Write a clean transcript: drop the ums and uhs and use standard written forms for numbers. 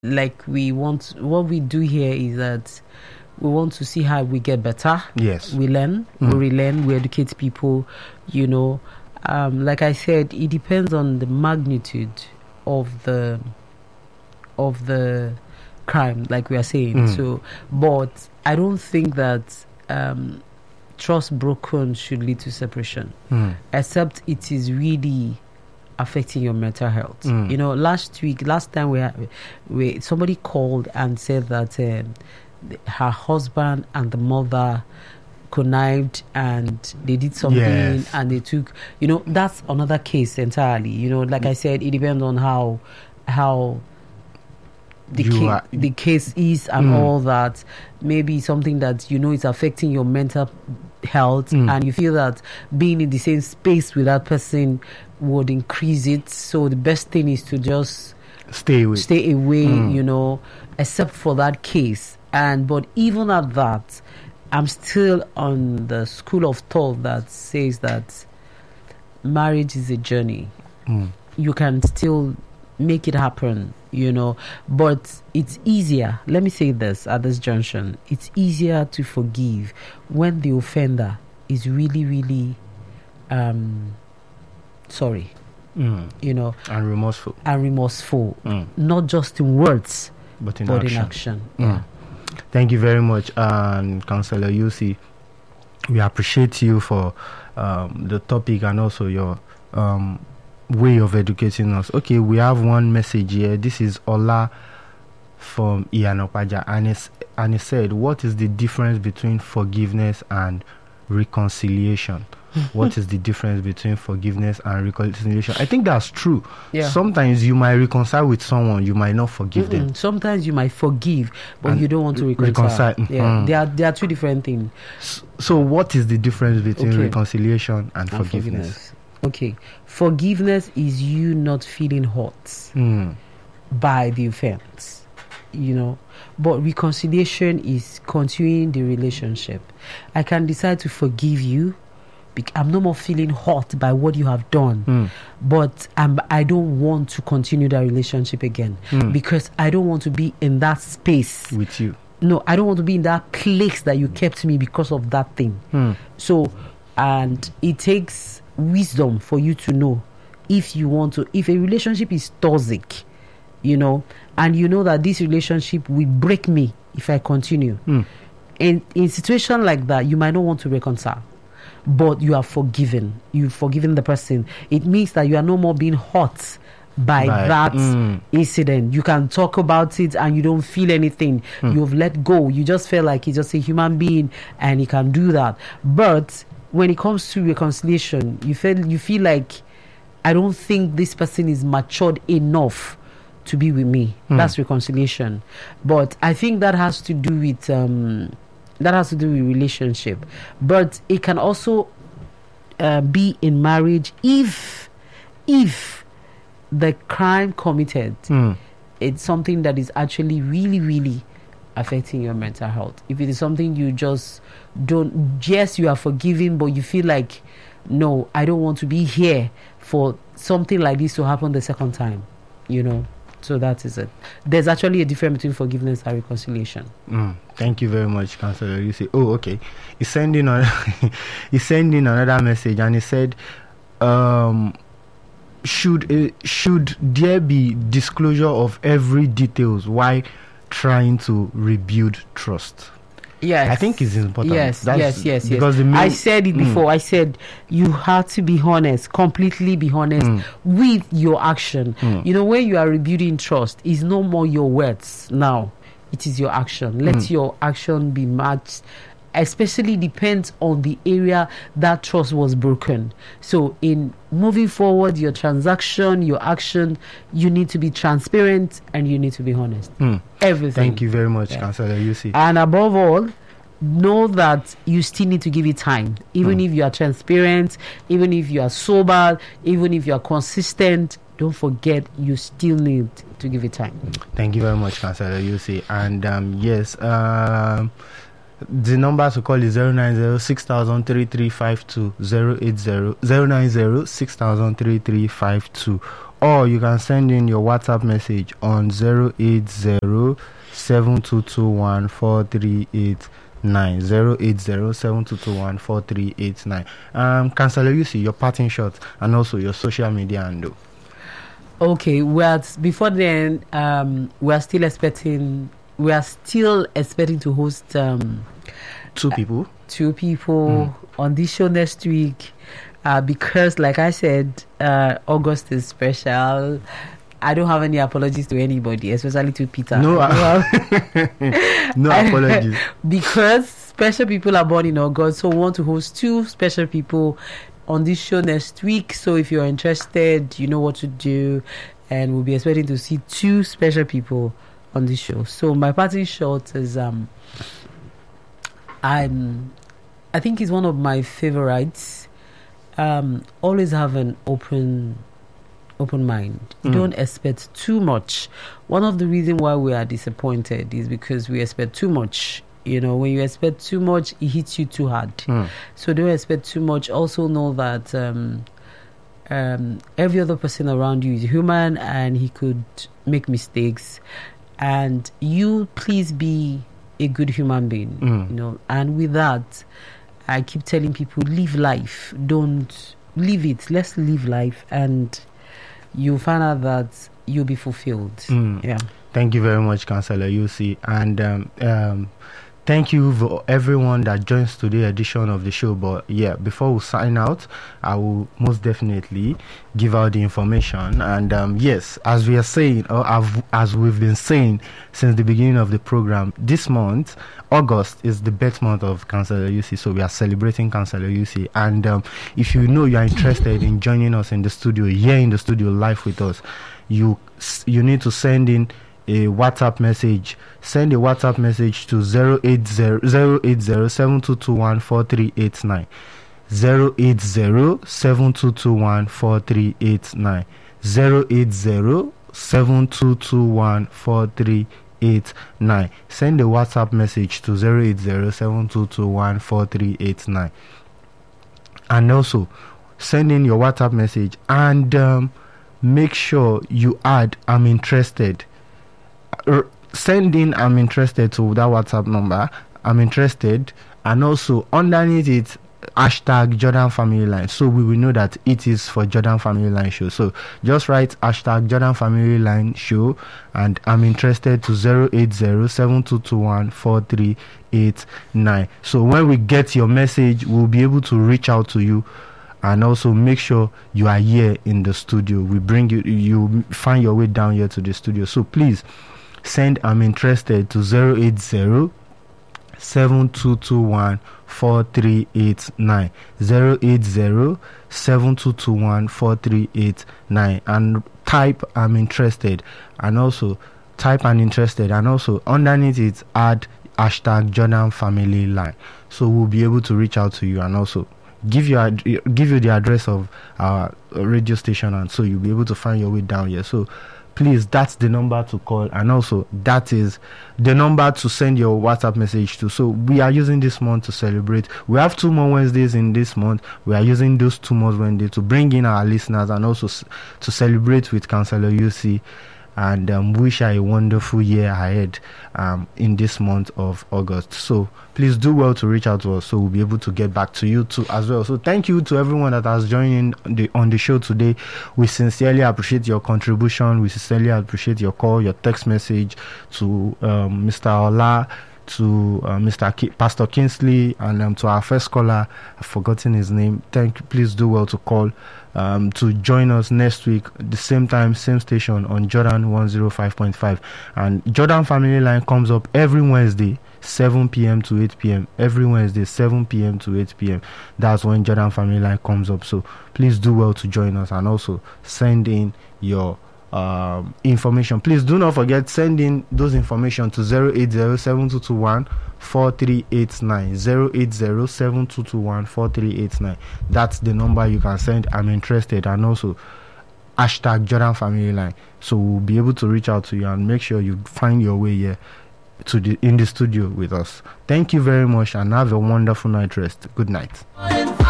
like what we do here is that we want to see how we get better. Yes. We learn, we relearn, we educate people, like I said, it depends on the magnitude of the crime, like we are saying. So, but I don't think that trust broken should lead to separation, except it is really affecting your mental health. Last time somebody called and said that her husband and the mother connived and they did something and they took, that's another case entirely. Like I said, it depends on how the case is and all that. Maybe something that is affecting your mental health and you feel that being in the same space with that person would increase it. So the best thing is to just stay away, except for that case. But even at that, I'm still on the school of thought that says that marriage is a journey. You can still make it happen, but it's easier. Let me say this at this junction. It's easier to forgive when the offender is really, really sorry, and remorseful, not just in words, but in action. Thank you very much, Councillor Yusi. We appreciate you for the topic and also your way of educating us. Okay, we have one message here. This is Ola from Iyanopaja, and he said, what is the difference between forgiveness and reconciliation? What is the difference between forgiveness and reconciliation? I think that's true. Sometimes you might reconcile with someone, you might not forgive them. Sometimes you might forgive, but you don't want to reconcile. They are two different things. So what is the difference between reconciliation and forgiveness? Okay, forgiveness is you not feeling hurt by the offense, but reconciliation is continuing the relationship. I can decide to forgive you. I'm no more feeling hurt by what you have done, but I don't want to continue that relationship again because I don't want to be in that space with you. No, I don't want to be in that place that you kept me because of that thing. So, and it takes wisdom for you to know if a relationship is toxic, and you know that this relationship will break me if I continue. In a situation like that, you might not want to reconcile, but you are forgiven. You've forgiven the person. It means that you are no more being hurt by that incident. You can talk about it and you don't feel anything. You've let go. You just feel like he's just a human being and he can do that. But when it comes to reconciliation, you feel like, I don't think this person is matured enough to be with me. That's reconciliation. But I think that has to do with relationship. But it can also be in marriage if the crime committed it's something that is actually really, really affecting your mental health. If it is something you just don't, yes, you are forgiving, but you feel like, no, I don't want to be here for something like this to happen the second time, So that is it. There's actually a difference between forgiveness and reconciliation. Thank you very much, Councillor. You say, okay. He's sending another message, and he said, should there be disclosure of every details while trying to rebuild trust? Yes, I think it's important. Yes. Because I said it before. I said you have to be honest, completely be honest with your action. When you are rebuilding trust, it's no more your words now. It is your action. Let your action be matched. Especially depends on the area that trust was broken. So in moving forward, your transaction, your action, you need to be transparent and you need to be honest. Everything. Thank you very much, Councillor Yusi. And above all, know that you still need to give it time. Even if you are transparent, even if you are sober, even if you are consistent, don't forget you still need to give it time. Thank you very much, Councillor Yusi. And yes, the number to call is 090-6000-3352, 080-090-6000-3352, or you can send in your WhatsApp message on 080-7221-4389. 080-7221-4389. Councillor Yusi, your parting shot and also your social media handle. Okay, before then, we are still expecting to host two people on this show next week, because like I said, August is special. I don't have any apologies to anybody, especially to Peter. No apologies. Because special people are born in August, so we want to host two special people on this show next week. So if you're interested, you know what to do, and we'll be expecting to see two special people on this show. So my parting shot is I think it's one of my favorites. Always have an open mind. Don't expect too much. One of the reasons why we are disappointed is because we expect too much. You know, when you expect too much, it hits you too hard. So don't expect too much. Also know that every other person around you is human and he could make mistakes. And you please be a good human being. You know, and with that, I keep telling people, live life. Don't live it. Let's live life, and you'll find out that you'll be fulfilled. Yeah. Thank you very much, Councillor Yusi, and thank you for everyone that joins today's edition of the show. But yeah, before we sign out, I will most definitely give out the information. And yes, as we are saying, or as we've been saying since the beginning of the program, this month, August, is the birth month of Councillor Yusi. So we are celebrating Councillor Yusi. And if you know you are interested in joining us in the studio, here in the studio live with us, you need to send in a WhatsApp message. Send a WhatsApp message to 080-7221-4389. 080-7221-4389. 080-7221-4389. Send a WhatsApp message to 080-7221-4389. And also send in your WhatsApp message and make sure you add "I'm interested." Send in "I'm interested" to that WhatsApp number, "I'm interested," and also underneath it hashtag Jordan Family Line, so we will know that it is for Jordan Family Line Show. So just write hashtag Jordan Family Line Show and "I'm interested" to 080-7221-4389. So when we get your message, we'll be able to reach out to you. And also make sure you are here in the studio. We bring you find your way down here to the studio. So please send "I'm interested" to 080-7221-4389. 080-7221-4389, and type "I'm interested," and also type "I'm interested," and also underneath it add hashtag Jordan Family Line. So we'll be able to reach out to you and also give you the address of our radio station, and so you'll be able to find your way down here. So please, that's the number to call, and also that is the number to send your WhatsApp message to. So we are using this month to celebrate. We have 2 more Wednesdays in this month. We are using those 2 more Wednesdays to bring in our listeners and also to celebrate with Councillor Yusi, and wish her a wonderful year ahead in this month of August. So please do well to reach out to us, so we'll be able to get back to you too as well. So thank you to everyone that has joined in on the show today. We sincerely appreciate your contribution. We sincerely appreciate your call, your text message to Mr. Ola, to Pastor Kingsley, and to our first caller. I've forgotten his name. Please do well to call to join us next week, the same time, same station on Jordan 105.5. And Jordan Family Line comes up every Wednesday, 7 p.m. to 8 p.m. Every Wednesday, 7 p.m. to 8 p.m. That's when Jordan Family Line comes up. So please do well to join us, and also send in your information. Please do not forget, send in those information to 080-7221-4389. 080-7221-4389. That's the number you can send "I'm interested" and also hashtag Jordan Family Line. So we'll be able to reach out to you and make sure you find your way here in the studio with us. Thank you very much, and have a wonderful night rest. Good night.